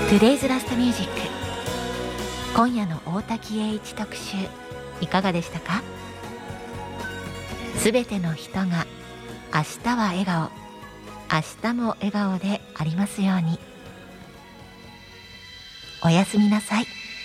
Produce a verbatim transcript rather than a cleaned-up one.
Today's Last Music、 今夜の大滝栄一特集いかがでしたか？すべての人が明日は笑顔、明日も笑顔でありますように。おやすみなさい。